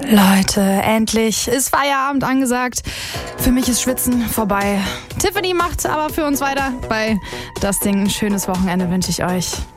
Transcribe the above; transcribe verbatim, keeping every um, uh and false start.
Leute, endlich ist Feierabend angesagt. Für mich ist Schwitzen vorbei. Tiffany macht aber für uns weiter bei Das Ding. Ein schönes Wochenende wünsche ich euch.